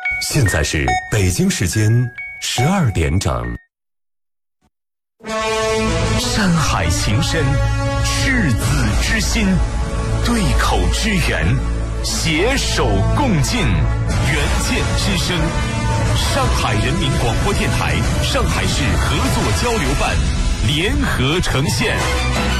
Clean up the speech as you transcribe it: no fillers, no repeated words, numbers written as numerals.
现在是北京时间12点整。山海情深，赤子之心，对口支援，携手共进，援建之声。上海人民广播电台、上海市合作交流办联合呈现。